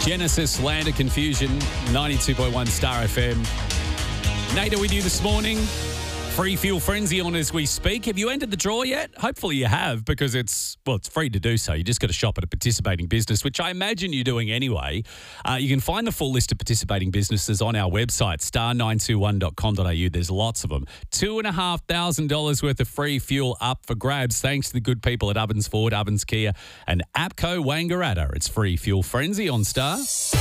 Genesis, Land of Confusion, 92.1 Star FM. Nader with you this morning. Free Fuel Frenzy on as we speak. Have you entered the draw yet? Hopefully you have, because it's free to do so. You just got to shop at a participating business, which I imagine you're doing anyway. You can find the full list of participating businesses on our website, star921.com.au. There's lots of them. $2,500 worth of free fuel up for grabs, thanks to the good people at Ovens Ford, Ovens Kia, and APCO Wangaratta. It's Free Fuel Frenzy on Star.